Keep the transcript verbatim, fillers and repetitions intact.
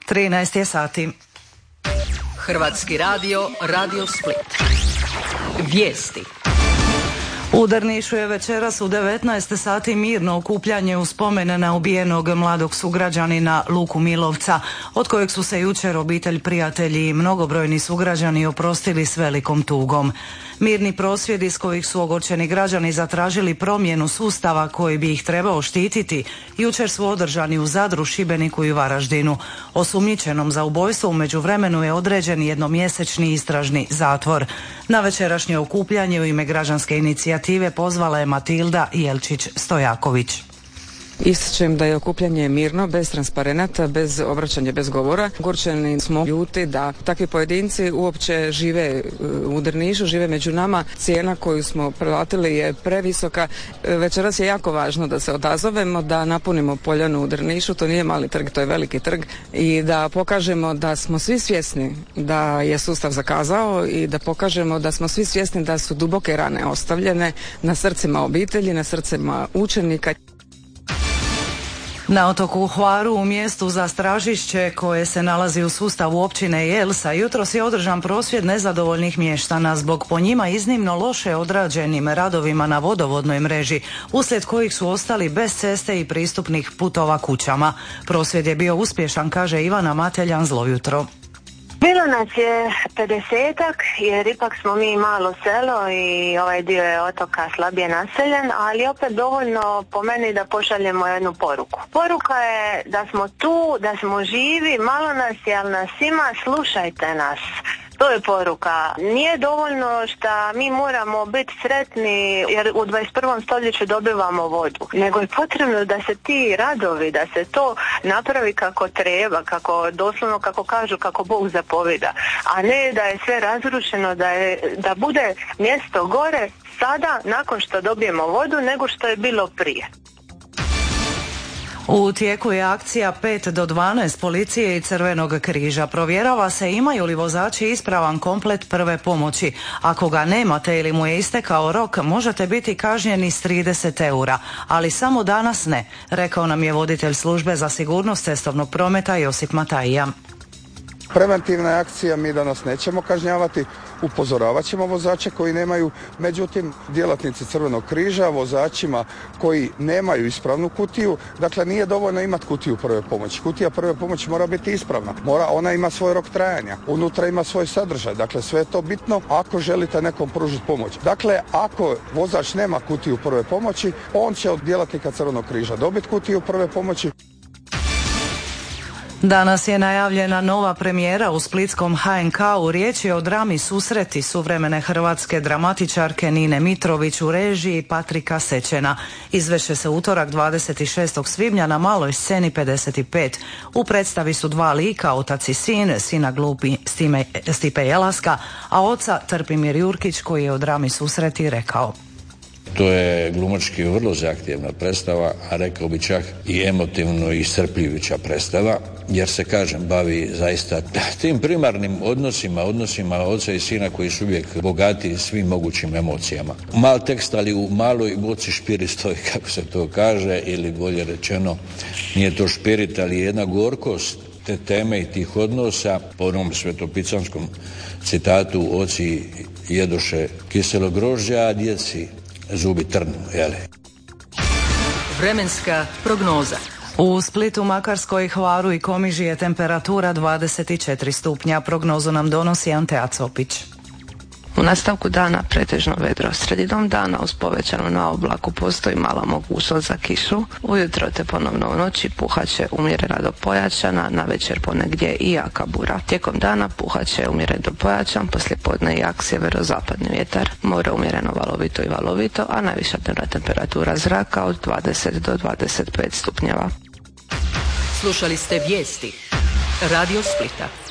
trinaest je sati. Hrvatski radio, Radio Split. Vijesti. U Drnišu je večeras u devetnaest sati mirno okupljanje u spomen na ubijenog mladog sugrađanina Luku Milovca, od kojeg su se jučer obitelj, prijatelji i mnogobrojni sugrađani oprostili s velikom tugom. Mirni prosvjedi s kojih su ogorčeni građani zatražili promjenu sustava koji bi ih trebao štititi, jučer su održani u Zadru, Šibeniku i Varaždinu. Osumnjičenom za ubojstvo u međuvremenu je određen jednomjesečni istražni zatvor. Na večerašnje okupljanje u ime građanske inicijative pozvala je Matilda Jelčić-Stojaković. Ističem da je okupljanje mirno, bez transparenata, bez obraćanja, bez govora. Ogorčeni smo, ljuti da takvi pojedinci uopće žive u Drnišu, žive među nama. Cijena koju smo platili je previsoka. Večeras je jako važno da se odazovemo, da napunimo Poljanu u Drnišu. To nije mali trg, to je veliki trg. I da pokažemo da smo svi svjesni da je sustav zakazao i da pokažemo da smo svi svjesni da su duboke rane ostavljene na srcima obitelji, na srcima učenika. Na otoku Hvaru, u mjestu za Stražišće koje se nalazi u sustavu općine Jelsa, jutros je održan prosvjed nezadovoljnih mještana zbog po njima iznimno loše odrađenim radovima na vodovodnoj mreži, uslijed kojih su ostali bez ceste i pristupnih putova kućama. Prosvjed je bio uspješan, kaže Ivana Mateljan, zlo jutro. Bilo nas je pedesetak, jer ipak smo mi malo selo i ovaj dio je otoka slabije naseljen, ali opet dovoljno po meni da pošaljemo jednu poruku. Poruka je da smo tu, da smo živi, malo nas je, ali nas ima, slušajte nas. To je poruka. Nije dovoljno što mi moramo biti sretni jer u dvadeset prvom stoljeću dobivamo vodu, nego je potrebno da se ti radovi, da se to napravi kako treba, kako doslovno kako kažu, kako Bog zapovida, a ne da je sve razrušeno, da, je, da bude mjesto gore sada nakon što dobijemo vodu nego što je bilo prije. U tijeku je akcija pet do dvanaest policije i Crvenog križa. Provjerava se imaju li vozači ispravan komplet prve pomoći. Ako ga nemate ili mu je istekao rok, možete biti kažnjeni s trideset eura, ali samo danas ne, rekao nam je voditelj službe za sigurnost cestovnog prometa Josip Matajija. Preventivna akcija, mi danas nećemo kažnjavati, upozoravat ćemo vozače koji nemaju, međutim djelatnici Crvenog križa, vozačima koji nemaju ispravnu kutiju, dakle nije dovoljno imati kutiju prve pomoći. Kutija prve pomoći mora biti ispravna, mora, ona ima svoj rok trajanja, unutra ima svoj sadržaj, dakle sve je to bitno ako želite nekom pružiti pomoć. Dakle, ako vozač nema kutiju prve pomoći, on će od djelatnika Crvenog križa dobiti kutiju prve pomoći. Danas je najavljena nova premijera u splitskom H N K-u. Riječ je o drami Susreti suvremene hrvatske dramatičarke Nine Mitrović u režiji Patrika Sećena. Izvešće se utorak dvadeset šestog svibnja na maloj sceni pedeset pet. U predstavi su dva lika, otac i sin, sina glupi Stime, Stipe Jelaska, a oca Trpimir Jurkić koji je o drami Susreti rekao. To je glumački vrlo zahtjevna predstava, a rekao bi čak i emotivno iscrpljujuća predstava, jer se, kažem, bavi zaista tim primarnim odnosima, odnosima oca i sina koji su uvijek bogati svim mogućim emocijama. Mal tekst, ali u maloj boci špirit stoji, kako se to kaže, ili bolje rečeno, nije to špirit, ali jedna gorkost te teme i tih odnosa, po onom svetopicanskom citatu, oci jedoše kiselo grožđa, a djeci zubi trnu, jele. Vremenska prognoza. U Splitu, Makarskoj, Hvaru i Komiži je temperatura dvadeset četiri stupnja. Prognozu nam donosi Antea Copić. U nastavku dana pretežno vedro. Sredinom dana uz povećanu na oblaku postoji mala mogućnost za kišu. Ujutro te ponovno u noći puhaće umjerena do pojačana, na večer ponegdje i jaka bura. Tijekom dana puhaće umjeren do pojačan, poslijepodne jak sjeverozapadni vjetar. More umjereno valovito i valovito, a najviša dnevna temperatura zraka od dvadeset do dvadeset pet stupnjeva. Slušali ste vijesti Radio Splita.